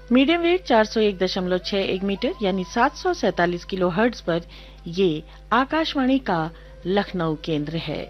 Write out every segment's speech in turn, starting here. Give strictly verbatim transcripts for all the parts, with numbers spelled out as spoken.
Medium wave चार सौ एक दशमलव छह एक मीटर यानी सात सौ सैतालीस किलो हर्ट्ज पर ये आकाशवाणी का लखनऊ केंद्र है।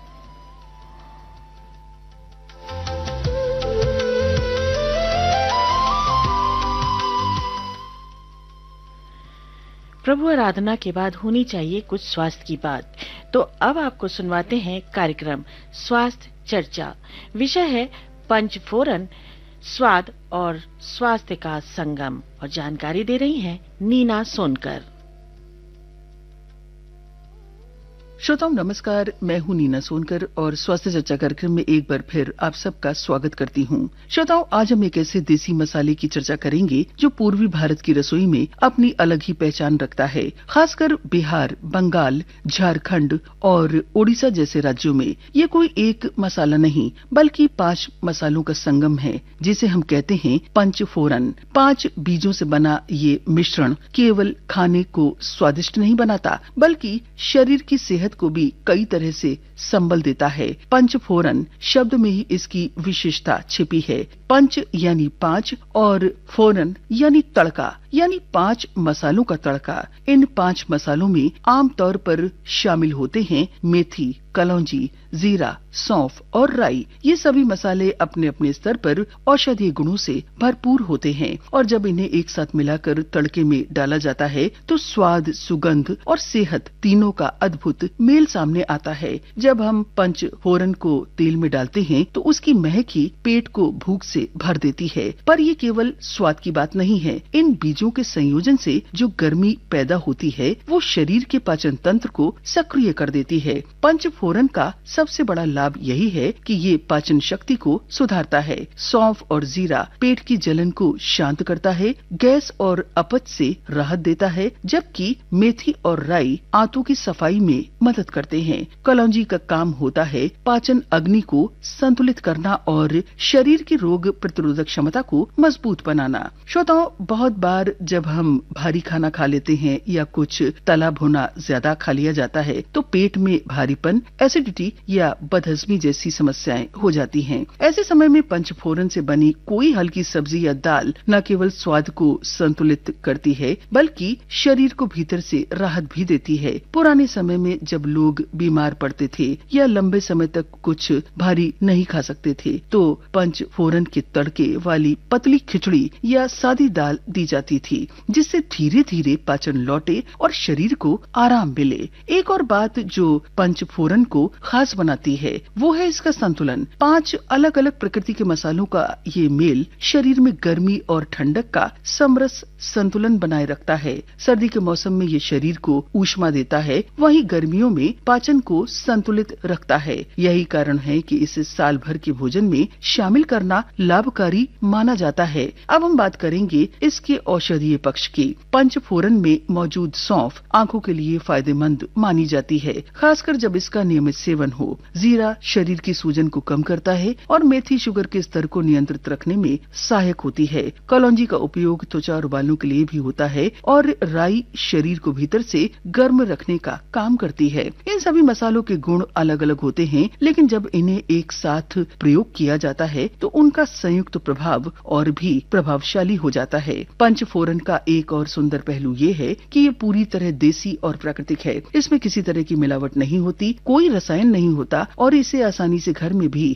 प्रभु आराधना के बाद होनी चाहिए कुछ स्वास्थ्य की बात, तो अब आपको सुनवाते हैं कार्यक्रम स्वास्थ्य चर्चा। विषय है पंचफोरन, स्वाद और स्वास्थ्य का संगम, और जानकारी दे रही हैं नीना सोनकर। श्रोताओं नमस्कार, मैं हूं नीना सोनकर और स्वास्थ्य चर्चा कार्यक्रम में एक बार फिर आप सबका स्वागत करती हूं। श्रोताओं, आज हम एक ऐसे देसी मसाले की चर्चा करेंगे जो पूर्वी भारत की रसोई में अपनी अलग ही पहचान रखता है। खासकर बिहार, बंगाल, झारखंड और ओडिशा जैसे राज्यों में ये कोई एक मसाला नहीं बल्कि पांच मसालों का संगम है, जिसे हम कहते हैं पंचफोरन। पांच बीजों से बना ये मिश्रण केवल खाने को स्वादिष्ट नहीं बनाता बल्कि शरीर की सेहत को भी कई तरह से संबल देता है। पंचफोरन शब्द में ही इसकी विशेषता छिपी है। पंच यानी पांच और फोरन यानी तड़का, यानी पांच मसालों का तड़का। इन पांच मसालों में आमतौर पर शामिल होते हैं मेथी, कलौंजी, जीरा, सौंफ और राई। ये सभी मसाले अपने अपने स्तर पर औषधीय गुणों से भरपूर होते हैं और जब इन्हें एक साथ मिलाकर तड़के में डाला जाता है तो स्वाद, सुगंध और सेहत तीनों का अद्भुत मेल सामने आता है। जब हम पंचफोरन को तेल में डालते हैं तो उसकी महक ही पेट को भूख से भर देती है। पर ये केवल स्वाद की बात नहीं है। इन बीजों के संयोजन से जो गर्मी पैदा होती है वो शरीर के पाचन तंत्र को सक्रिय कर देती है। पंचफोरन का सबसे बड़ा लाभ यही है कि ये पाचन शक्ति को सुधारता है। सौंफ और जीरा पेट की जलन को शांत करता है, गैस और अपच से राहत देता है, जबकि मेथी और राई आंतों की सफाई में मदद करते हैं। कलौंजी का काम होता है पाचन अग्नि को संतुलित करना और शरीर की रोग प्रतिरोधक क्षमता को मजबूत बनाना। श्रोताओं, बहुत बार जब हम भारी खाना खा लेते हैं या कुछ तला भुना ज्यादा खा लिया जाता है तो पेट में भारीपन, एसिडिटी या बदहजमी जैसी समस्याएं हो जाती हैं। ऐसे समय में पंचफोरन से बनी कोई हल्की सब्जी या दाल न केवल स्वाद को संतुलित करती है बल्कि शरीर को भीतर से राहत भी देती है। पुराने समय में जब लोग बीमार पड़ते थे या लंबे समय तक कुछ भारी नहीं खा सकते थे तो पंचफोरन के तड़के वाली पतली खिचड़ी या सादी दाल दी जाती थी, जिससे धीरे धीरे पाचन लौटे और शरीर को आराम मिले। एक और बात जो पंचफोरन को खास बनाती है वो है इसका संतुलन। पांच अलग अलग प्रकृति के मसालों का ये मेल शरीर में गर्मी और ठंडक का समरस संतुलन बनाए रखता है। सर्दी के मौसम में ये शरीर को ऊष्मा देता है, वहीं गर्मियों में पाचन को संतुलित रखता है। यही कारण है कि इसे साल भर के भोजन में शामिल करना लाभकारी माना जाता है। अब हम बात करेंगे इसके औषधीय पक्ष की। पंचफोरन में मौजूद सौंफ आंखों के लिए फायदेमंद मानी जाती है, खासकर जब इसका नियमित सेवन हो। जीरा शरीर की सूजन को कम करता है और मेथी शुगर के स्तर को नियंत्रित रखने में सहायक होती है। कलौंजी का उपयोग त्वचा और बालों के लिए भी होता है और राई शरीर को भीतर से गर्म रखने का काम करती है। इन सभी मसालों के गुण अलग अलग होते हैं, लेकिन जब इन्हें एक साथ प्रयोग किया जाता है तो उनका संयुक्त प्रभाव और भी प्रभावशाली हो जाता है। पंचफोरन का एक और सुंदर पहलू ये है कि ये पूरी तरह देसी और प्राकृतिक है। इसमें किसी तरह की मिलावट नहीं होती, कोई रसायन नहीं होता और इसे आसानी से घर में भी